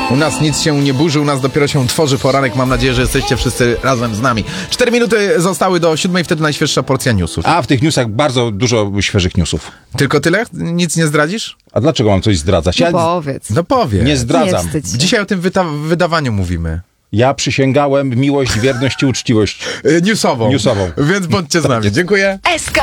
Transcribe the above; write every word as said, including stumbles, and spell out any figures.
U nas nic się nie burzy, u nas dopiero się tworzy poranek. Mam nadzieję, że jesteście wszyscy razem z nami. Cztery minuty zostały do siódmej, wtedy najświeższa porcja newsów. A w tych newsach bardzo dużo świeżych newsów. Tylko tyle? Nic nie zdradzisz? A dlaczego mam coś zdradzać? No Ja powiedz. No powiedz. nie Nie zdradzam. wstydź się. Dzisiaj o tym wyta- wydawaniu mówimy. Ja przysięgałem miłość, wierność i uczciwość Yy, newsową. Newsową. Więc bądźcie z nami. Dziękuję. S K